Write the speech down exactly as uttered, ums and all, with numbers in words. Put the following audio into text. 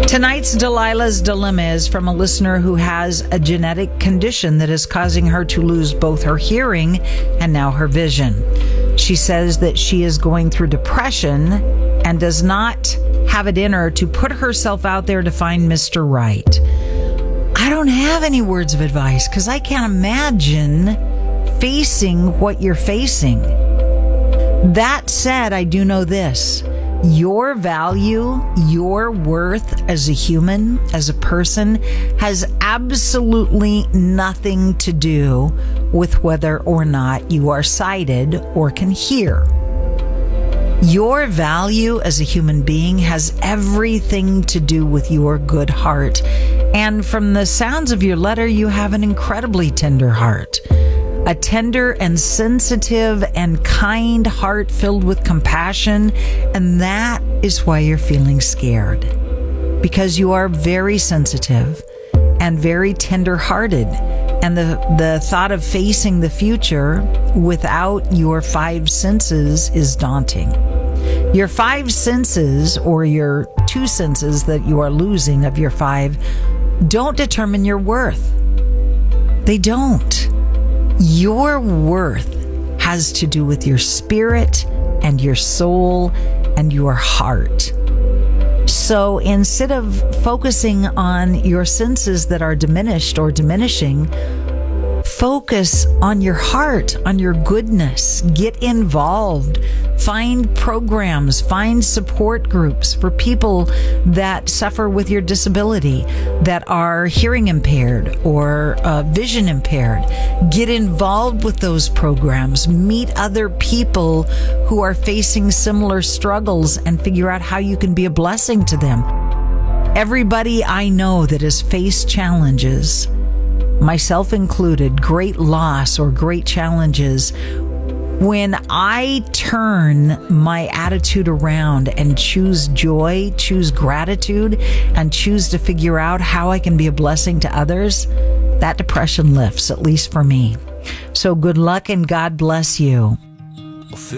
Tonight's Delilah's Dilemma is from a listener who has a genetic condition that is causing her to lose both her hearing and now her vision. She says that she is going through depression and does not have it in her to put herself out there to find Mister Right. I don't have any words of advice because I can't imagine facing what you're facing. That said, I do know this. Your value, your worth as a human, as a person, has absolutely nothing to do with whether or not you are sighted or can hear. Your value as a human being has everything to do with your good heart. And from the sounds of your letter, you have an incredibly tender heart. A tender and sensitive and kind heart filled with compassion. And that is why you're feeling scared. Because you are very sensitive and very tender-hearted. And the, the thought of facing the future without your five senses is daunting. Your five senses, or your two senses that you are losing of your five, don't determine your worth. They don't. Your worth has to do with your spirit and your soul and your heart. So instead of focusing on your senses that are diminished or diminishing, focus on your heart, on your goodness. Get involved. Find programs, find support groups for people that suffer with your disability, that are hearing impaired or uh, vision impaired. Get involved with those programs. Meet other people who are facing similar struggles and figure out how you can be a blessing to them. Everybody I know that has faced challenges, myself included, great loss or great challenges, when I turn my attitude around and choose joy, choose gratitude, and choose to figure out how I can be a blessing to others, that depression lifts, at least for me. So good luck and God bless you.